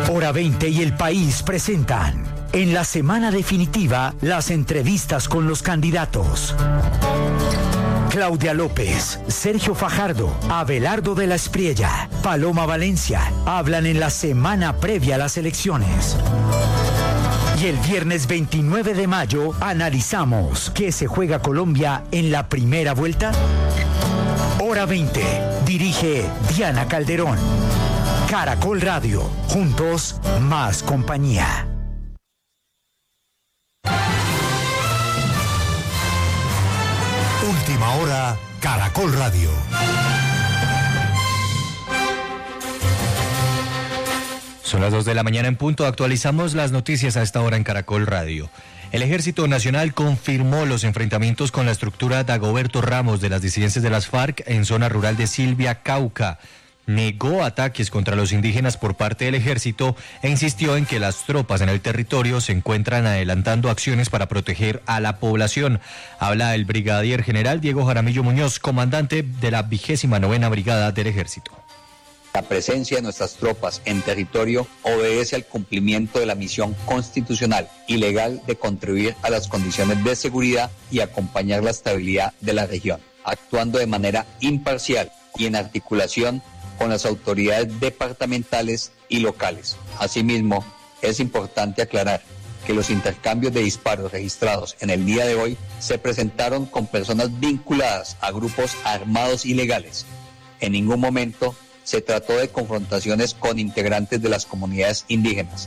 Hora 20 y El País presentan en la semana definitiva las entrevistas con los candidatos. Claudia López, Sergio Fajardo, Abelardo de la Espriella, Paloma Valencia hablan en la semana previa a las elecciones. Y el viernes 29 de mayo analizamos qué se juega Colombia en la primera vuelta. Hora 20, dirige Diana Calderón. Caracol Radio, juntos más compañía. Última hora, Caracol Radio. Son las 2 de la mañana en punto. Actualizamos las noticias a esta hora en Caracol Radio. El Ejército Nacional confirmó los enfrentamientos con la estructura Dagoberto Ramos de las disidencias de las FARC en zona rural de Silvia, Cauca. Negó ataques contra los indígenas por parte del ejército e insistió en que las tropas en el territorio se encuentran adelantando acciones para proteger a la población. Habla el brigadier general Diego Jaramillo Muñoz, comandante de la 29ª Brigada del Ejército. La presencia de nuestras tropas en territorio obedece al cumplimiento de la misión constitucional y legal de contribuir a las condiciones de seguridad y acompañar la estabilidad de la región, actuando de manera imparcial y en articulación con las autoridades departamentales y locales. Asimismo, es importante aclarar que los intercambios de disparos registrados en el día de hoy se presentaron con personas vinculadas a grupos armados ilegales. En ningún momento se trató de confrontaciones con integrantes de las comunidades indígenas.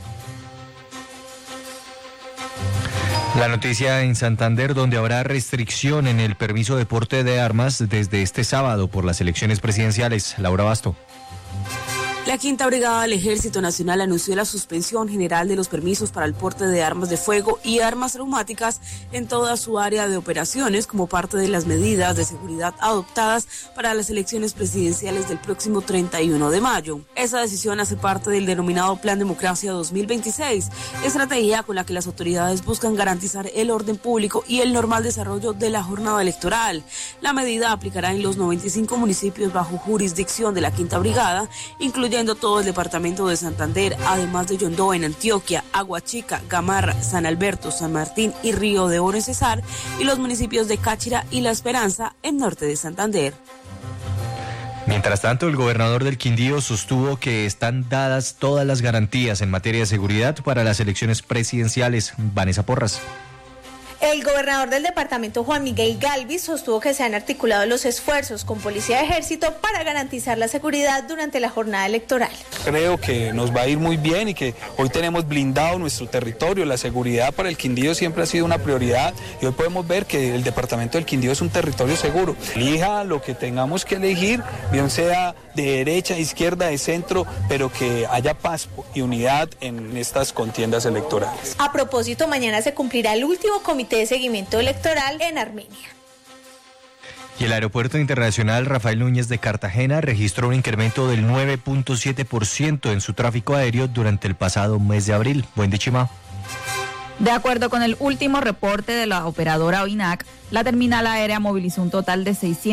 La noticia en Santander, donde habrá restricción en el permiso de porte de armas desde este sábado por las elecciones presidenciales. Laura Basto. La Quinta Brigada del Ejército Nacional anunció la suspensión general de los permisos para el porte de armas de fuego y armas reumáticas en toda su área de operaciones como parte de las medidas de seguridad adoptadas para las elecciones presidenciales del próximo 31 de mayo. Esa decisión hace parte del denominado Plan Democracia 2026, estrategia con la que las autoridades buscan garantizar el orden público y el normal desarrollo de la jornada electoral. La medida aplicará en los 95 municipios bajo jurisdicción de la Quinta Brigada, incluyendo todo el departamento de Santander, además de Yondó en Antioquia, Aguachica, Gamarra, San Alberto, San Martín y Río de Oro en Cesar, y los municipios de Cáchira y La Esperanza en norte de Santander. Mientras tanto, el gobernador del Quindío sostuvo que están dadas todas las garantías en materia de seguridad para las elecciones presidenciales. Vanessa Porras. El gobernador del departamento, Juan Miguel Galvis, sostuvo que se han articulado los esfuerzos con Policía y Ejército para garantizar la seguridad durante la jornada electoral. Creo que nos va a ir muy bien y que hoy tenemos blindado nuestro territorio. La seguridad para el Quindío siempre ha sido una prioridad y hoy podemos ver que el departamento del Quindío es un territorio seguro. Elija lo que tengamos que elegir, bien sea de derecha, izquierda, de centro, pero que haya paz y unidad en estas contiendas electorales. A propósito, mañana se cumplirá el último comité de seguimiento electoral en Armenia. Y el Aeropuerto Internacional Rafael Núñez de Cartagena registró un incremento del 9.7% en su tráfico aéreo durante el pasado mes de abril. Buen día, Chima. De acuerdo con el último reporte de la operadora OINAC, la terminal aérea movilizó un total de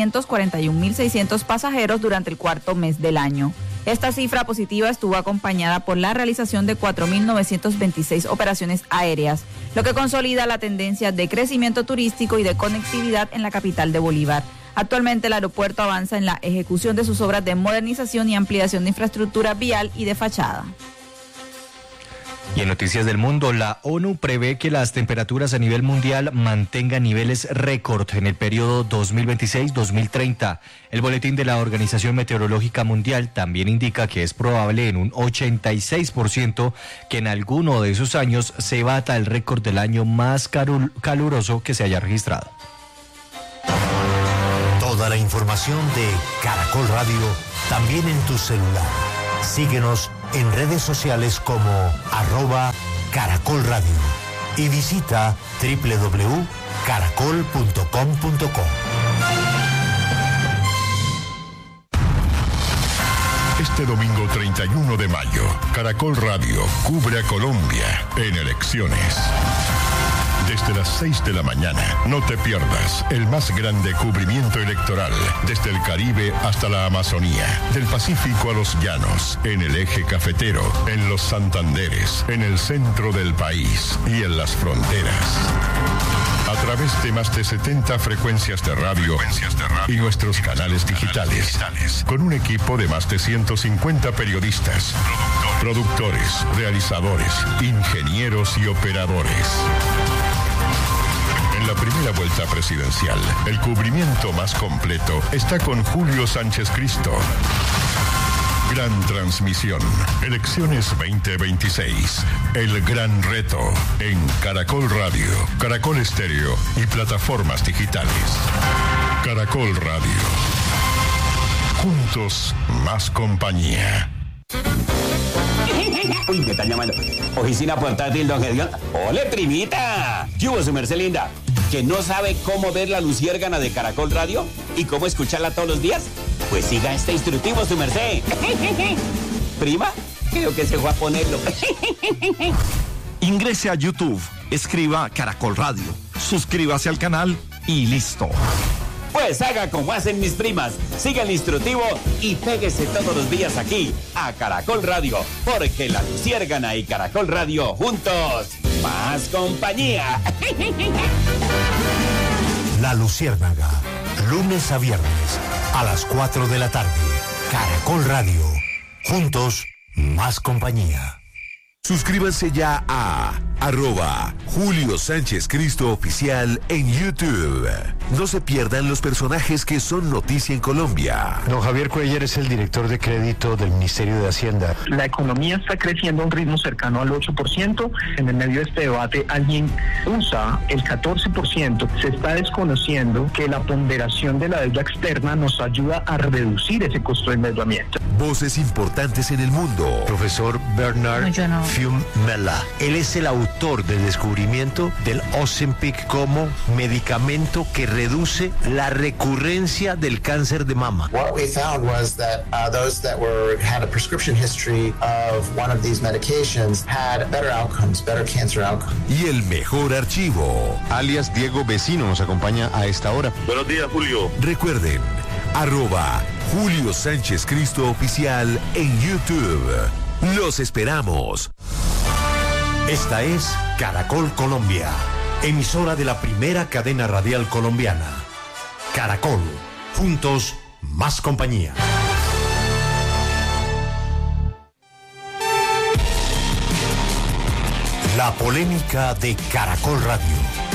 641.600 pasajeros durante el cuarto mes del año. Esta cifra positiva estuvo acompañada por la realización de 4.926 operaciones aéreas, lo que consolida la tendencia de crecimiento turístico y de conectividad en la capital de Bolívar. Actualmente el aeropuerto avanza en la ejecución de sus obras de modernización y ampliación de infraestructura vial y de fachada. Y en Noticias del Mundo, la ONU prevé que las temperaturas a nivel mundial mantengan niveles récord en el periodo 2026-2030. El boletín de la Organización Meteorológica Mundial también indica que es probable en un 86% que en alguno de esos años se bata el récord del año más caluroso que se haya registrado. Toda la información de Caracol Radio también en tu celular. Síguenos en redes sociales como @Caracol Radio y visita www.caracol.com.co. Este domingo 31 de mayo, Caracol Radio cubre a Colombia en elecciones. desde las 6 de la mañana. No te pierdas el más grande cubrimiento electoral desde el Caribe hasta la Amazonía, del Pacífico a los llanos, en el eje cafetero, en los Santanderes, en el centro del país y en las fronteras. A través de más de 70 frecuencias de radio y nuestros canales digitales, con un equipo de más de 150 periodistas, productores, realizadores, ingenieros y operadores. En la primera vuelta presidencial, el cubrimiento más completo está con Julio Sánchez Cristo. Gran transmisión. Elecciones 2026. El gran reto. En Caracol Radio, Caracol Estéreo y plataformas digitales. Caracol Radio. Juntos, más compañía. Uy, me están llamando. Oficina portátil, don Gedeón. ¡Ole, primita! ¿Qué hubo, su merced linda? ¿Que no sabe cómo ver la luciérgana de Caracol Radio? ¿Y cómo escucharla todos los días? Pues siga este instructivo, su merced. ¿Prima? Creo que se fue a ponerlo. Ingrese a YouTube, escriba Caracol Radio, suscríbase al canal y listo. Pues haga como hacen mis primas, siga el instructivo y péguese todos los días aquí, a Caracol Radio, porque la luciérgana y Caracol Radio juntos, más compañía. La Luciérnaga, lunes a viernes, a las 4 de la tarde. Caracol Radio, juntos, más compañía. Suscríbanse ya a @Julio Sánchez Cristo Oficial en YouTube. No se pierdan los personajes que son noticia en Colombia. Don Javier Cuellar es el director de crédito del Ministerio de Hacienda. La economía está creciendo a un ritmo cercano al 8%. En el medio de este debate, alguien usa el 14%. Se está desconociendo que la ponderación de la deuda externa nos ayuda a reducir ese costo de endeudamiento. Voces importantes en el mundo. Profesor Bernard Fiumella. Él es el autor del descubrimiento del Ozempic como medicamento que reduce la recurrencia del cáncer de mama. What we found was that those that had a prescription history of one of these medications had better outcomes, better cancer outcomes. Y el mejor archivo. Alias Diego Vecino nos acompaña a esta hora. Buenos días, Julio. Recuerden, @Julio Sánchez Cristo Oficial en YouTube. Los esperamos. Esta es Caracol Colombia, emisora de la primera cadena radial colombiana. Caracol, juntos, más compañía. La polémica de Caracol Radio.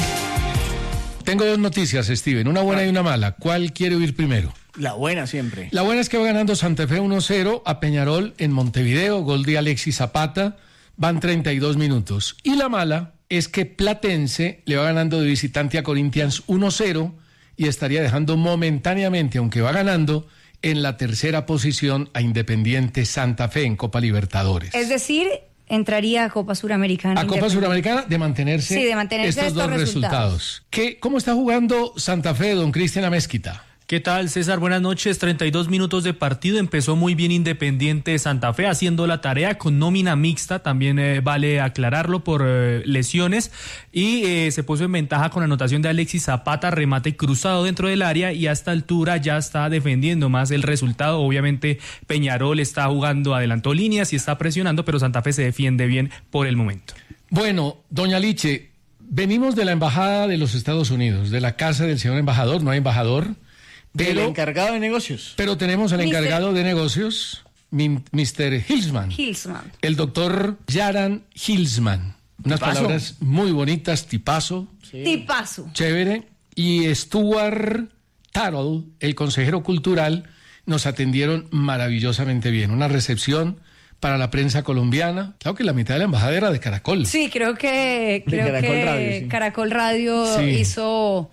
Tengo dos noticias, Steven, una buena y una mala. ¿Cuál quiere oír primero? La buena siempre. La buena es que va ganando Santa Fe 1-0 a Peñarol en Montevideo, gol de Alexis Zapata, van 32 minutos. Y la mala es que Platense le va ganando de visitante a Corinthians 1-0 y estaría dejando momentáneamente, aunque va ganando, en la tercera posición a Independiente Santa Fe en Copa Libertadores. Es decir, entraría a Copa Suramericana. A Copa Suramericana de mantenerse, sí, de mantenerse estos dos resultados. ¿Cómo está jugando Santa Fe, don Cristian Amezquita? ¿Qué tal, César? Buenas noches. 32 minutos de partido. Empezó muy bien Independiente Santa Fe haciendo la tarea con nómina mixta. También vale aclararlo por lesiones. Y se puso en ventaja con la anotación de Alexis Zapata, remate cruzado dentro del área. Y a esta altura ya está defendiendo más el resultado. Obviamente Peñarol está jugando, adelantó líneas y está presionando, pero Santa Fe se defiende bien por el momento. Bueno, doña Liche, venimos de la Embajada de los Estados Unidos, de la casa del señor embajador. No hay embajador. Pero, el encargado de negocios. Pero tenemos al encargado de negocios, Mr. Hilsman. El doctor Yaran Hilsman. Unas palabras muy bonitas, tipazo. Sí. Tipazo. Chévere. Y Stuart Tarrell, el consejero cultural, nos atendieron maravillosamente bien. Una recepción para la prensa colombiana. Claro que la mitad de la embajada era de Caracol. Sí, creo que Caracol Radio sí. Hizo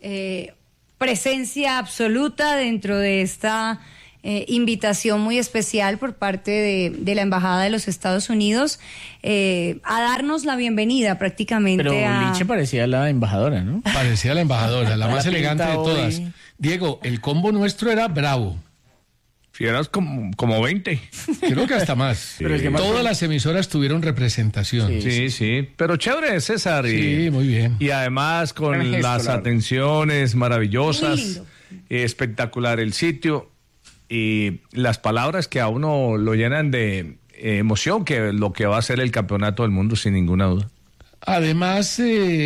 presencia absoluta dentro de esta invitación muy especial por parte de la Embajada de los Estados Unidos a darnos la bienvenida prácticamente. Pero Liche parecía la embajadora, ¿no? Parecía la embajadora, la más elegante de todas. Diego, el combo nuestro era bravo. Si eras como 20. Creo que hasta más. Sí. Pero es que todas las emisoras tuvieron representación. Sí. Pero chévere, César. Sí, muy bien. Y además con las atenciones maravillosas. Espectacular el sitio. Y las palabras que a uno lo llenan de emoción, que lo que va a ser el campeonato del mundo, sin ninguna duda. Además,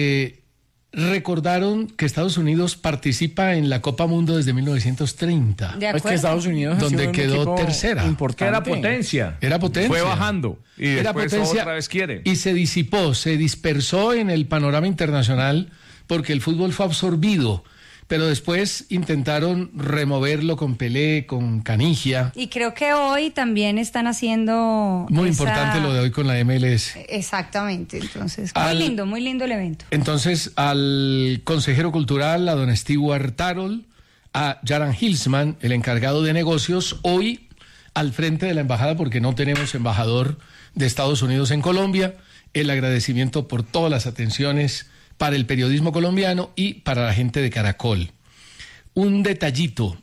recordaron que Estados Unidos participa en la Copa Mundo desde 1930. De acuerdo. Es que Estados Unidos donde quedó tercera. Que era potencia. Era potencia. Fue bajando. Y era después potencia, otra vez quiere. Y se disipó, se dispersó en el panorama internacional porque el fútbol fue absorbido. Pero después intentaron removerlo con Pelé, con Canigia. Y creo que hoy también están haciendo... Muy importante lo de hoy con la MLS. Exactamente, entonces, muy lindo el evento. Entonces, al consejero cultural, a don Stewart Tarol, a Jaran Hilsman, el encargado de negocios, hoy al frente de la embajada, porque no tenemos embajador de Estados Unidos en Colombia, el agradecimiento por todas las atenciones para el periodismo colombiano y para la gente de Caracol. Un detallito.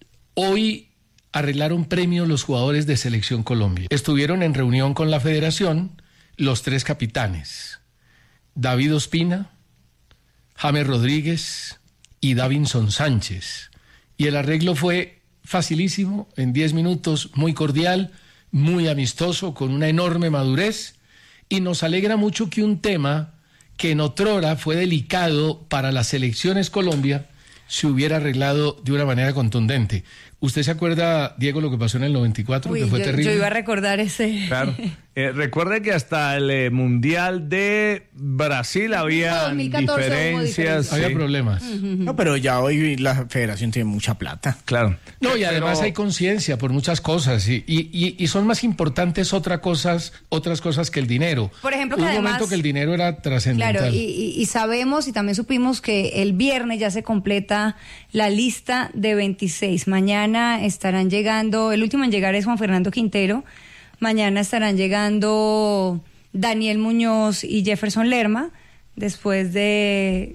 Hoy arreglaron premios los jugadores de Selección Colombia. Estuvieron en reunión con la federación los 3 capitanes. David Ospina, James Rodríguez y Davinson Sánchez. Y el arreglo fue facilísimo, en 10 minutos, muy cordial, muy amistoso, con una enorme madurez. Y nos alegra mucho que un tema que en otrora fue delicado para las selecciones Colombia, se hubiera arreglado de una manera contundente. ¿Usted se acuerda, Diego, lo que pasó en el 94? Que fue terrible. Yo iba a recordar ese... Claro. Recuerde que hasta el Mundial de Brasil había diferencias. Había problemas. No, pero ya hoy la federación tiene mucha plata. Claro. No, y además hay conciencia por muchas cosas. Y son más importantes otras cosas que el dinero. Por ejemplo, Hubo que además... un momento que el dinero era trascendental. Claro, y sabemos y también supimos que el viernes ya se completa la lista de 26. Mañana estarán llegando, el último en llegar es Juan Fernando Quintero. Mañana estarán llegando Daniel Muñoz y Jefferson Lerma, después de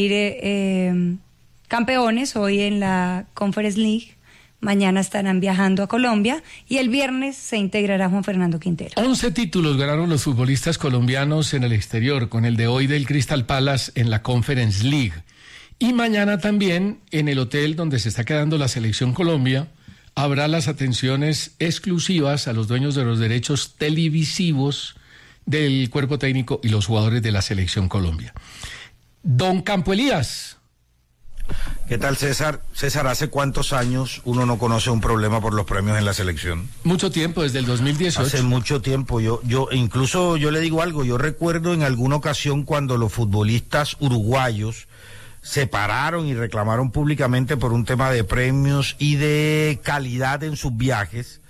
salir campeones hoy en la Conference League. Mañana estarán viajando a Colombia y el viernes se integrará Juan Fernando Quintero. 11 títulos ganaron los futbolistas colombianos en el exterior, con el de hoy del Crystal Palace en la Conference League. Y mañana también en el hotel donde se está quedando la Selección Colombia, habrá las atenciones exclusivas a los dueños de los derechos televisivos del cuerpo técnico y los jugadores de la Selección Colombia. Don Campo Elías. ¿Qué tal, César? César, ¿hace cuántos años uno no conoce un problema por los premios en la selección? Mucho tiempo, desde el 2018. Hace mucho tiempo. Incluso yo le digo algo, yo recuerdo en alguna ocasión cuando los futbolistas uruguayos se pararon y reclamaron públicamente por un tema de premios y de calidad en sus viajes.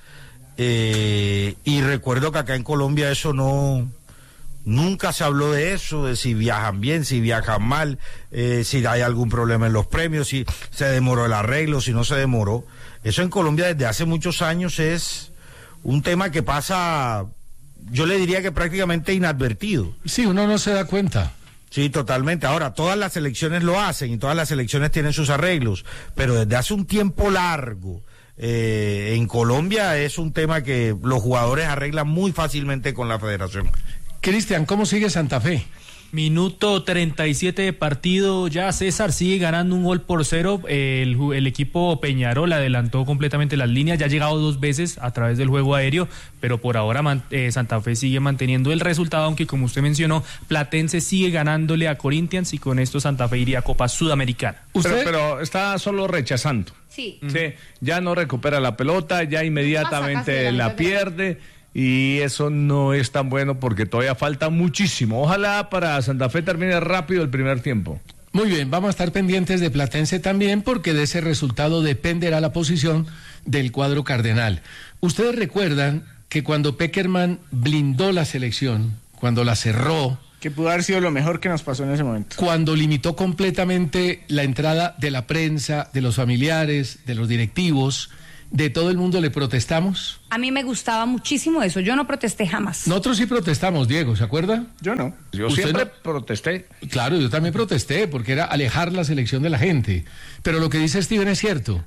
Y recuerdo que acá en Colombia eso nunca se habló de eso, de si viajan bien, si viajan mal, si hay algún problema en los premios, si se demoró el arreglo, si no se demoró. Eso en Colombia desde hace muchos años es un tema que pasa, yo le diría que prácticamente inadvertido. Sí, uno no se da cuenta. Sí, totalmente. Ahora, todas las selecciones lo hacen y todas las selecciones tienen sus arreglos, pero desde hace un tiempo largo, en Colombia es un tema que los jugadores arreglan muy fácilmente con la federación. Cristian, ¿cómo sigue Santa Fe? Minuto 37 de partido, ya César sigue ganando 1-0. El equipo Peñarol adelantó completamente las líneas, ya ha llegado 2 veces a través del juego aéreo, pero por ahora Santa Fe sigue manteniendo el resultado, aunque como usted mencionó, Platense sigue ganándole a Corinthians y con esto Santa Fe iría a Copa Sudamericana. Pero está solo rechazando. Sí. Sí, ya no recupera la pelota, ya inmediatamente la pierde. Y eso no es tan bueno porque todavía falta muchísimo. Ojalá para Santa Fe termine rápido el primer tiempo. Muy bien, vamos a estar pendientes de Platense también porque de ese resultado dependerá la posición del cuadro cardenal. Ustedes recuerdan que cuando Pekerman blindó la selección, cuando la cerró... Que pudo haber sido lo mejor que nos pasó en ese momento. Cuando limitó completamente la entrada de la prensa, de los familiares, de los directivos... ¿De todo el mundo le protestamos? A mí me gustaba muchísimo eso, yo no protesté jamás. Nosotros sí protestamos, Diego, ¿se acuerda? Yo no. Yo siempre protesté. Claro, yo también protesté, porque era alejar la selección de la gente. Pero lo que dice Steven es cierto.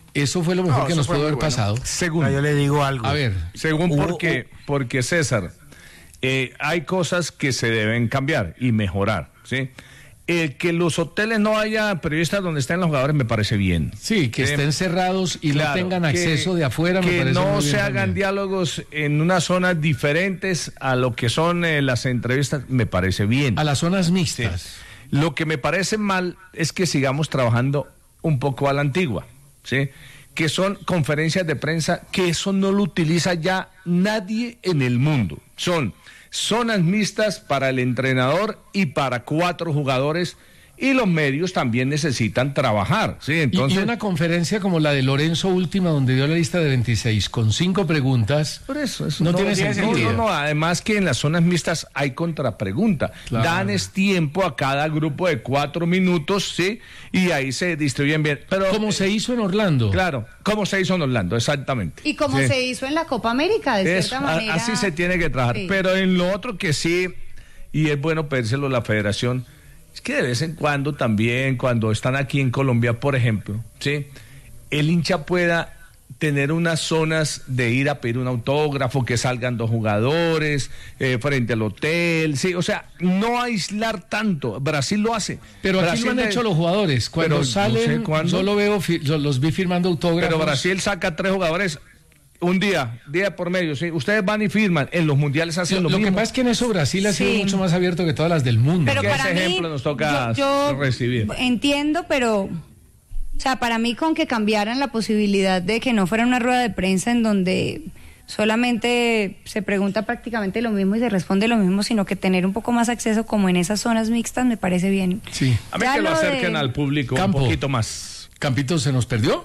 Eso fue lo mejor que nos pudo haber pasado. Según yo le digo algo. A ver. Según porque César, hay cosas que se deben cambiar y mejorar, ¿sí? Que los hoteles no haya periodistas donde estén los jugadores me parece bien. Sí, que estén cerrados y no tengan acceso de afuera. Que no se hagan diálogos en unas zonas diferentes a lo que son las entrevistas, me parece bien. A las zonas mixtas. Sí. Lo que me parece mal es que sigamos trabajando un poco a la antigua, ¿sí? Que son conferencias de prensa, que eso no lo utiliza ya nadie en el mundo. Son zonas mixtas para el entrenador y para 4 jugadores, y los medios también necesitan trabajar, ¿sí? Entonces, y una conferencia como la de Lorenzo Última, donde dio la lista de 26 con 5 preguntas. Por eso no tiene sentido. No, además que en las zonas mixtas hay contrapregunta. Claro. Dan tiempo a cada grupo de 4 minutos, ¿sí? Y ahí se distribuyen bien. Pero, como se hizo en Orlando. Claro, como se hizo en Orlando, exactamente. Y como se hizo en la Copa América, de cierta manera. Así se tiene que trabajar. Sí. Pero en lo otro que sí, y es bueno pedírselo a la federación, es que de vez en cuando también, cuando están aquí en Colombia, por ejemplo, ¿sí? El hincha pueda tener unas zonas de ir a pedir un autógrafo, que salgan 2 jugadores frente al hotel, sí, o sea, no aislar tanto. Brasil lo hace. Pero aquí lo han hecho los jugadores. Cuando salen, no sé solo los vi firmando autógrafos. Pero Brasil saca 3 jugadores un día por medio, ¿sí? Ustedes van y firman, en los mundiales hacen lo mismo. Lo que pasa es que en eso Brasil ha sido mucho más abierto que todas las del mundo. Pero para ese ejemplo nos toca recibir. Entiendo, pero, o sea, para mí con que cambiaran la posibilidad de que no fuera una rueda de prensa en donde solamente se pregunta prácticamente lo mismo y se responde lo mismo, sino que tener un poco más acceso como en esas zonas mixtas me parece bien. Sí. A mí que lo acerquen al público un poquito más. ¿Campito se nos perdió?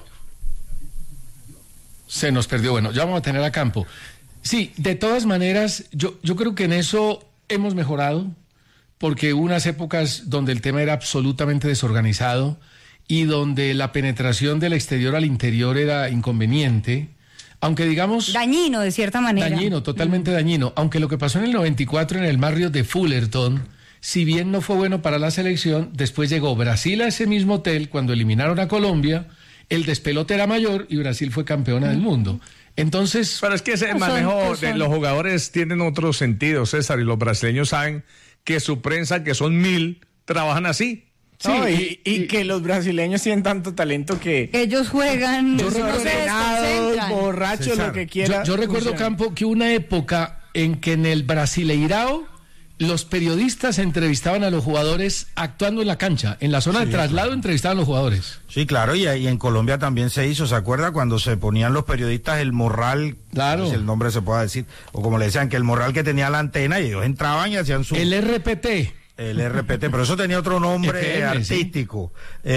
Se nos perdió. Bueno, ya vamos a tener a Campo. Sí, de todas maneras, yo creo que en eso hemos mejorado, porque hubo unas épocas donde el tema era absolutamente desorganizado y donde la penetración del exterior al interior era inconveniente, aunque digamos... Dañino, de cierta manera. Dañino, totalmente dañino. Aunque lo que pasó en el 94 en el barrio de Fullerton, si bien no fue bueno para la selección, después llegó Brasil a ese mismo hotel cuando eliminaron a Colombia. El despelote era mayor y Brasil fue campeona del mundo. Entonces... Pero es que ese manejo de los jugadores tienen otro sentido, César, y los brasileños saben que su prensa, que son 1000, trabajan así. Sí, no, y que los brasileños tienen tanto talento que... Ellos juegan desordenados, borrachos, César, lo que quiera. Yo recuerdo, Campo, que una época en que en el Brasileirao los periodistas entrevistaban a los jugadores actuando en la cancha. En la zona de traslado entrevistaban a los jugadores. Sí, claro, y en Colombia también se hizo. ¿Se acuerda cuando se ponían los periodistas el morral? Claro. No sé si el nombre se pueda decir. O como le decían, que el morral que tenía la antena, y ellos entraban y hacían su... El RPT. El RPT, pero eso tenía otro nombre FM, artístico. Sí.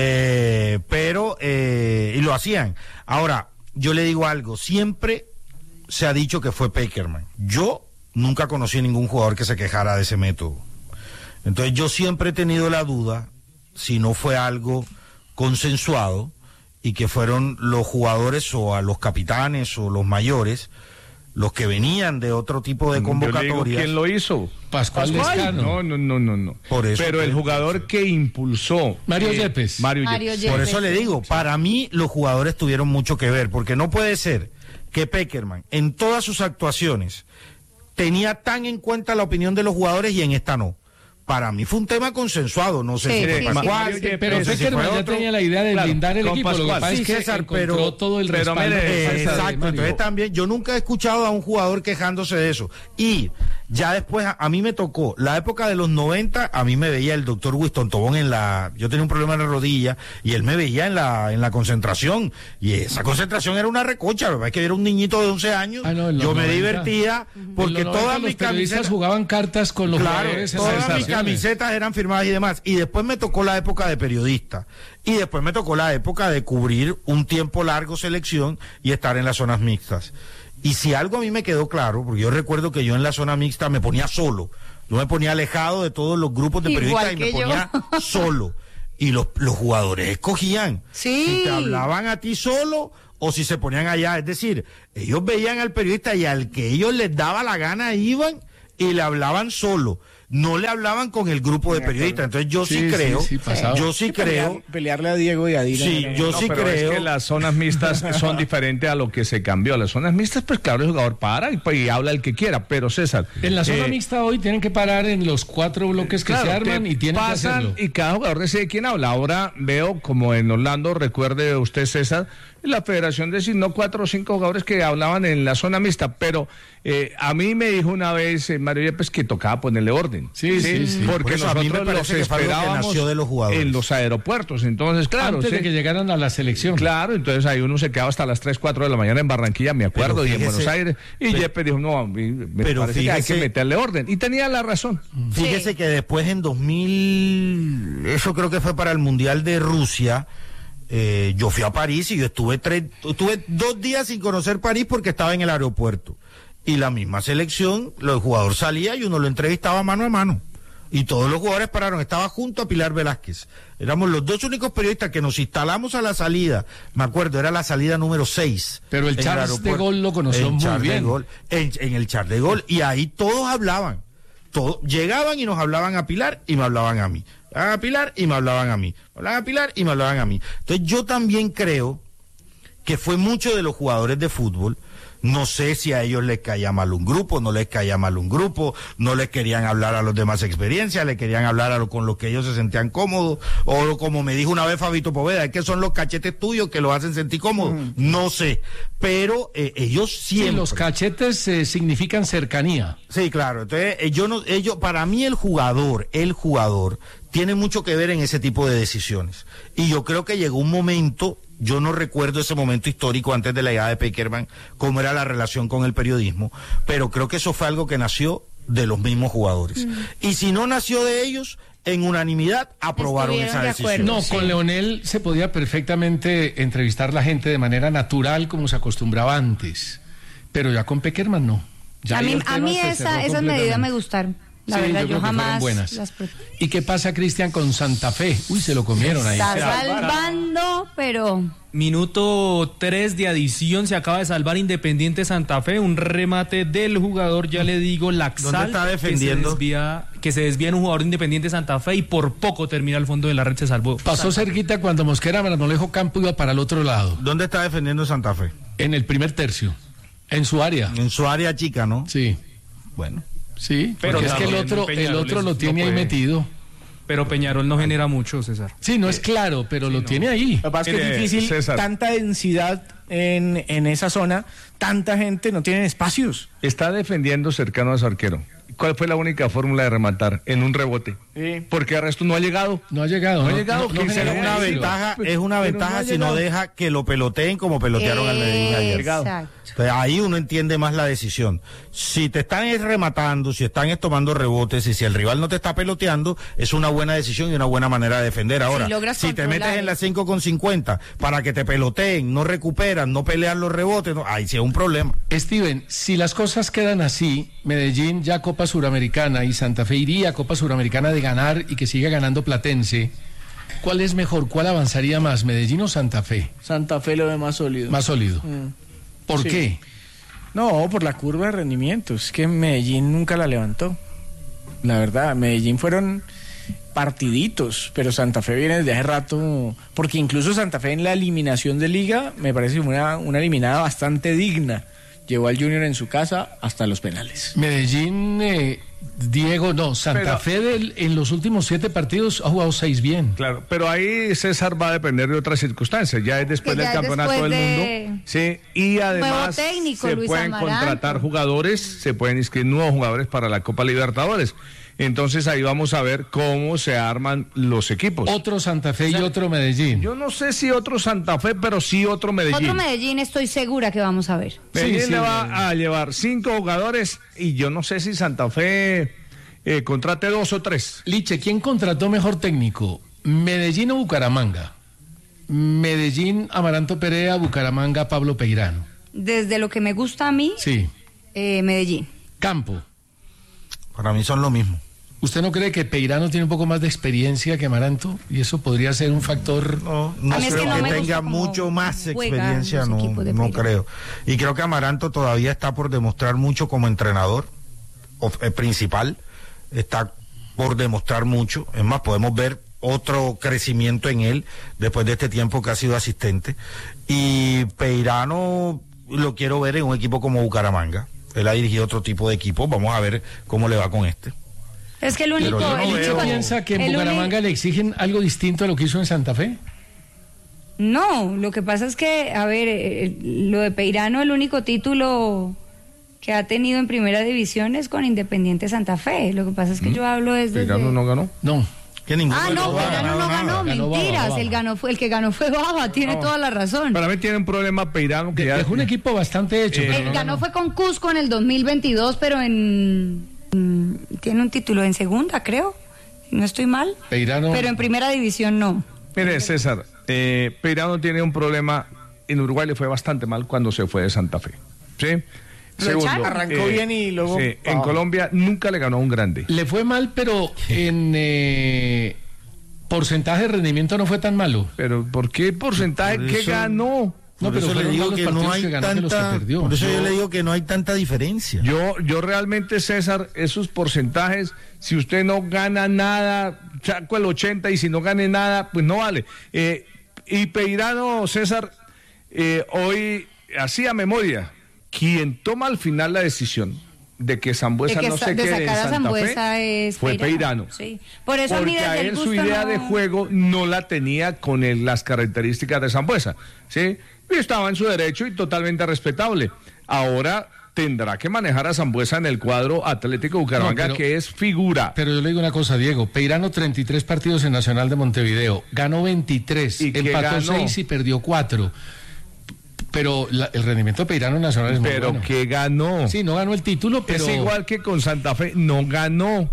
Y lo hacían. Ahora, yo le digo algo. Siempre se ha dicho que fue Pekerman. Yo nunca conocí a ningún jugador que se quejara de ese método. Entonces yo siempre he tenido la duda si no fue algo consensuado y que fueron los jugadores o a los capitanes o los mayores los que venían de otro tipo de convocatorias. Yo digo, ¿quién lo hizo? Pascual Lescano. No. Por eso, pero el jugador que impulsó... Mario Yepes. Por eso le digo, para mí los jugadores tuvieron mucho que ver, porque no puede ser que Pekerman en todas sus actuaciones tenía tan en cuenta la opinión de los jugadores y en esta no. Para mí fue un tema consensuado, no sé si fue Pascual, pero Pekerman ya tenía la idea de blindar el equipo, lo que pasa es que César, encontró todo el respaldo. Exacto, entonces también yo nunca he escuchado a un jugador quejándose de eso. Y ya después a mí me tocó la época de los 90, a mí me veía el doctor Winston Tobón yo tenía un problema en la rodilla y él me veía en la concentración, y esa concentración era una recocha, ¿verdad? Es que era un niñito de 11 años, yo me divertía porque todas mis camisetas jugaban cartas con los jugadores, todas mis camisetas eran firmadas y demás, y después me tocó la época de periodista, y después me tocó la época de cubrir un tiempo largo selección y estar en las zonas mixtas. Y si algo a mí me quedó claro, porque yo recuerdo que yo en la zona mixta me ponía solo, yo me ponía alejado de todos los grupos de periodistas y me ponía solo. Y los jugadores escogían si te hablaban a ti solo o si se ponían allá. Es decir, ellos veían al periodista y al que ellos les daba la gana iban y le hablaban solo. no le hablaban con el grupo de periodistas. Entonces yo sí creo, pelearle a Diego y a Dina. Sí, yo sí creo. Es que las zonas mixtas son diferentes a lo que se cambió. Las zonas mixtas, pues claro, el jugador para y habla el que quiera, pero César. En la zona mixta hoy tienen que parar en los 4 bloques que se arman y tienen que hacerlo. Y cada jugador decide quién habla. Ahora veo, como en Orlando, recuerde usted, César, la federación designó 4 o 5 jugadores que hablaban en la zona mixta, pero a mí me dijo una vez Mario Yepes que tocaba ponerle orden. Sí. Porque eso nosotros los esperábamos de los jugadores en los aeropuertos. Entonces, claro. Antes de que llegaran a la selección. Claro, entonces ahí uno se quedaba hasta las 3, 4 de la mañana en Barranquilla, me acuerdo, y en Buenos Aires. Y Yepes dijo, no, me parece que hay que meterle orden. Y tenía la razón. Fíjese que después en 2000, eso creo que fue para el Mundial de Rusia, yo fui a París y yo estuve 2 días sin conocer París porque estaba en el aeropuerto. Y la misma selección, el jugador salía y uno lo entrevistaba mano a mano. Y todos los jugadores pararon, estaba junto a Pilar Velázquez. Éramos los 2 únicos periodistas que nos instalamos a la salida. Me acuerdo, era la salida número 6. Pero el Charles de Gaulle lo conoció muy bien. En el Charles de Gaulle. Y ahí todos hablaban. Todos llegaban y nos hablaban a Pilar y me hablaban a mí. A Pilar y me hablaban a mí. Hablaban a Pilar y me hablaban a mí. Entonces yo también creo que fue mucho de los jugadores de fútbol. No sé si a ellos les caía mal un grupo, no les caía mal un grupo, no les querían hablar a los demás experiencias, les querían hablar con los que ellos se sentían cómodos, o como me dijo una vez Fabito Poveda, es que son los cachetes tuyos que los hacen sentir cómodos. No sé, pero ellos siempre... Sí, los cachetes significan cercanía. Sí, claro, entonces para mí el jugador tiene mucho que ver en ese tipo de decisiones. Y yo creo que llegó un momento... Yo no recuerdo ese momento histórico antes de la llegada de Peckerman, cómo era la relación con el periodismo, pero creo que eso fue algo que nació de los mismos jugadores. Y si no nació de ellos, en unanimidad aprobaron esa decisión. No, con Leonel se podía perfectamente entrevistar la gente de manera natural como se acostumbraba antes, pero ya con Peckerman no. Ya a mí esas medidas me gustaron. La verdad, yo jamás las... ¿Y qué pasa, Cristian, con Santa Fe? Uy, se lo comieron ahí. Está salvando, pero... Minuto 3 de adición, se acaba de salvar Independiente Santa Fe, un remate del jugador, ya le digo, Laxal. ¿Dónde está defendiendo? Que se desvía en un jugador de Independiente Santa Fe y por poco termina al fondo de la red, se salvó. Pasó cerquita cuando Mosquera Marmolejo Campo iba para el otro lado. ¿Dónde está defendiendo Santa Fe? En el primer tercio, en su área. En su área chica, ¿no? Sí. Bueno. Sí, pero es que el otro lo tiene ahí metido. Pero Peñarol no genera mucho, César. Sí, no es claro, pero lo tiene ahí. Lo que pasa es que es difícil, César. Tanta densidad en esa zona, tanta gente, no tienen espacios. Está defendiendo cercano a su arquero. ¿Cuál fue la única fórmula de rematar? En un rebote. Sí. Porque el resto no ha llegado. No ha llegado. Es una ventaja si no deja que lo peloteen como pelotearon al Medellín ayer. Entonces, ahí uno entiende más la decisión. Si te están rematando, si están tomando rebotes y si el rival no te está peloteando, es una buena decisión y una buena manera de defender. Ahora, si te metes en la 5,50 para que te peloteen, no recuperan, no pelean los rebotes, ahí sí es un problema. Steven, si las cosas quedan así, Medellín ya Copa Suramericana y Santa Fe iría a Copa Suramericana de ganar y que siga ganando Platense, ¿cuál es mejor? ¿Cuál avanzaría más, Medellín o Santa Fe? Santa Fe lo ve más sólido. Más sólido. ¿Por qué? No, por la curva de rendimientos. Es que Medellín nunca la levantó. La verdad, Medellín fueron partiditos, pero Santa Fe viene desde hace rato, porque incluso Santa Fe en la eliminación de Liga me parece una eliminada bastante digna. Llevó al Junior en su casa hasta los penales. Medellín, Santa Fe en los últimos 7 partidos ha jugado 6 bien. Claro, pero ahí César va a depender de otras circunstancias. Ya es después del campeonato del mundo. Sí, y además técnico, se pueden contratar jugadores, se pueden inscribir nuevos jugadores para la Copa Libertadores. Entonces ahí vamos a ver cómo se arman los equipos. Otro Santa Fe y otro Medellín. Yo no sé si otro Santa Fe, pero sí otro Medellín. Otro Medellín estoy segura que vamos a ver. Medellín le va a llevar 5 jugadores y yo no sé si Santa Fe contrate 2 o 3. Liche, ¿quién contrató mejor técnico? ¿Medellín o Bucaramanga? Medellín, Amaranto Perea, Bucaramanga, Pablo Peirano. Desde lo que me gusta a mí, sí. Medellín. Campo. Para mí son lo mismo. ¿Usted no cree que Peirano tiene un poco más de experiencia que Amaranto? Y eso podría ser un factor... No creo que tenga mucho más experiencia, no creo. Y creo que Amaranto todavía está por demostrar mucho como entrenador principal. está por demostrar mucho. Es más, podemos ver otro crecimiento en él después de este tiempo que ha sido asistente. Y Peirano lo quiero ver en un equipo como Bucaramanga. Él ha dirigido otro tipo de equipo. Vamos a ver cómo le va con este. Es que el único... ¿Usted piensa que en Bucaramanga le exigen algo distinto a lo que hizo en Santa Fe? No, lo que pasa es que, a ver, lo de Peirano, el único título que ha tenido en primera división es con Independiente Santa Fe. Lo que pasa es que yo hablo desde... ¿Peirano no ganó? No. Peirano no ganó, mentiras. El que ganó fue Baba, tiene toda la razón. Para mí tiene un problema Peirano que dejó un equipo bastante hecho. Pero ganó fue con Cusco en el 2022, pero tiene un título en segunda, creo. No estoy mal. Peirano. Pero en primera división no. Mire, César, Peirano tiene un problema. En Uruguay le fue bastante mal cuando se fue de Santa Fe. ¿Sí? Segundo, arrancó bien y luego... Sí, en Colombia nunca le ganó a un grande. Le fue mal, pero en porcentaje de rendimiento no fue tan malo. ¿Pero por qué porcentaje? ¿Qué ganó? No, pero le digo que no hay tanta... Por eso yo le digo que no hay tanta diferencia. Yo realmente, César, esos porcentajes, si usted no gana nada, saco el 80 y si no gane nada, pues no vale. Y Peirano, César, hoy, así a memoria, quien toma al final la decisión de que Sambuesa no se quede en Santa Fe fue Peirano. Sí. Por eso porque a él su idea de juego no la tenía con las características de Sambuesa, ¿sí? Y estaba en su derecho y totalmente respetable. Ahora tendrá que manejar a Sambuesa en el cuadro Atlético Bucaramanga, que es figura. Pero yo le digo una cosa, Diego. Peirano 33 partidos en Nacional de Montevideo, ganó 23, empató 6 y perdió 4. Pero el rendimiento de Peirano en Nacional es muy bueno. Pero que ganó. Sí, no ganó el título, pero... Es igual que con Santa Fe, no ganó.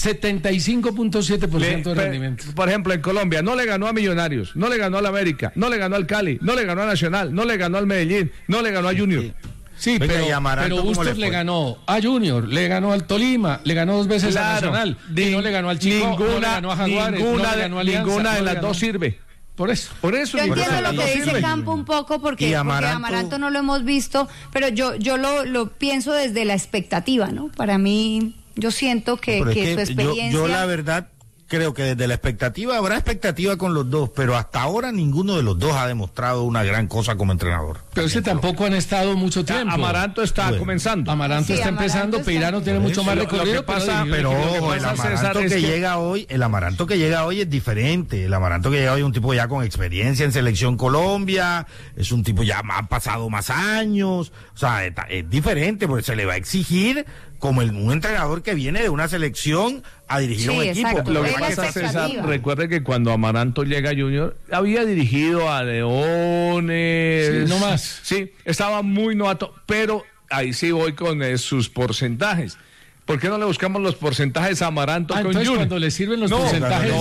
75.7% de rendimiento. Por ejemplo, en Colombia no le ganó a Millonarios, no le ganó al América, no le ganó al Cali, no le ganó a Nacional, no le ganó al Medellín, no le ganó a Junior. Sí, pero Bustos le ganó a Junior, le ganó al Tolima, le ganó 2 veces a Nacional, y no le ganó al Chico, no le ganó a Jaguares, no le ganó a Alianza, ninguna de las dos sirve. Por eso. Yo entiendo lo que dice Campo un poco porque Amaranto no lo hemos visto, pero yo lo pienso desde la expectativa, ¿no? Para mí, yo siento que su experiencia... Yo la verdad creo que desde la expectativa, habrá expectativa con los dos, pero hasta ahora ninguno de los dos ha demostrado una gran cosa como entrenador. Pero ese tampoco han estado mucho tiempo. Amaranto está comenzando. Amaranto está empezando, Peirano tiene mucho más recorrido. Pero ojo, el Amaranto que llega hoy, el Amaranto que llega hoy es diferente. El Amaranto que llega hoy es un tipo ya con experiencia en Selección Colombia, es un tipo ya han pasado más años, o sea, es diferente, porque se le va a exigir como un entrenador que viene de una selección a dirigir un equipo. Exacto. Lo que pasa, César, recuerde que cuando Amaranto llega a Junior, había dirigido a Leones. Sí, no más. Sí, estaba muy novato, pero ahí sí voy con sus porcentajes. ¿Por qué no le buscamos los porcentajes a Amaranto con Junior? Cuando le sirven los porcentajes.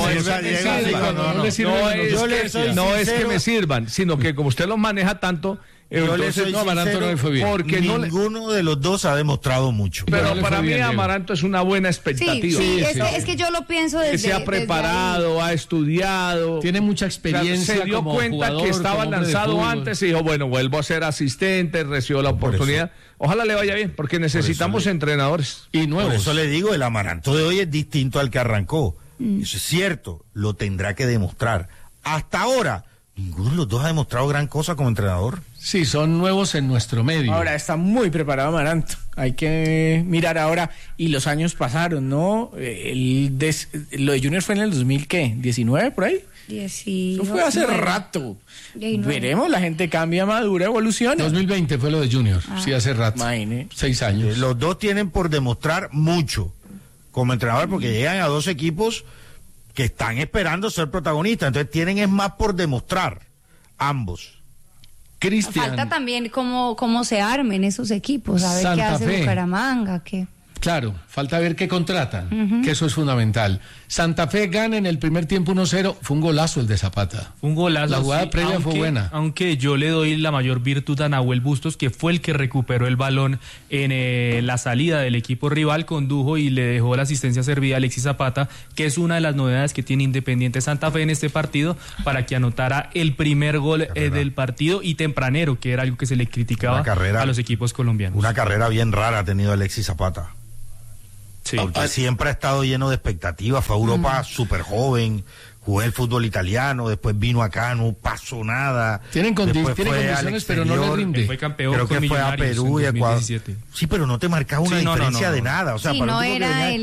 No es que me sirvan, sino que como usted los maneja tanto... Entonces, Amaranto no le fue bien. Porque ninguno de los dos ha demostrado mucho. Pero para mí Amaranto es una buena expectativa. Es que yo lo pienso desde... Que se ha preparado, ha estudiado. Tiene mucha experiencia. Se dio cuenta jugador, que estaba lanzado antes y dijo, bueno, vuelvo a ser asistente, recibió la oportunidad. Ojalá le vaya bien, porque necesitamos entrenadores. Y nuevos. Por eso le digo, el Amaranto de hoy es distinto al que arrancó. Eso es cierto, lo tendrá que demostrar. Hasta ahora, ninguno de los dos ha demostrado gran cosa como entrenador. Sí, son nuevos en nuestro medio. Ahora está muy preparado Amaranto. Hay que mirar ahora. Y los años pasaron, ¿no? Lo de Junior fue en el 2000, ¿qué? ¿19 por ahí? 19. Eso fue hace rato. 19. Veremos, la gente cambia, madura, evoluciona. 2020 fue lo de Junior, sí, hace rato. 6 años. Los dos tienen por demostrar mucho como entrenador, porque llegan a 2 equipos que están esperando ser protagonistas. Entonces tienen es más por demostrar, ambos. Cristian. Falta también cómo se armen esos equipos, a ver Santa qué hace Fe. Bucaramanga, qué... Claro, falta ver qué contratan, que eso es fundamental. Santa Fe gana en el primer tiempo 1-0, fue un golazo el de Zapata. Un golazo. La jugada previa fue buena. Aunque yo le doy la mayor virtud a Nahuel Bustos, que fue el que recuperó el balón en la salida del equipo rival, condujo y le dejó la asistencia servida a Alexis Zapata, que es una de las novedades que tiene Independiente Santa Fe en este partido, para que anotara el primer gol del partido y tempranero, que era algo que se le criticaba a los equipos colombianos. Una carrera bien rara ha tenido Alexis Zapata. Porque siempre ha estado lleno de expectativas. Fue a Europa súper joven, jugué el fútbol italiano, después vino acá, no pasó nada. Tiene condiciones, pero no le rinde. Fue campeón. Creo que fue a Perú y Ecuador. Sí, pero no te marcaba una diferencia de nada. O sea, sí, para no un tipo que era venía el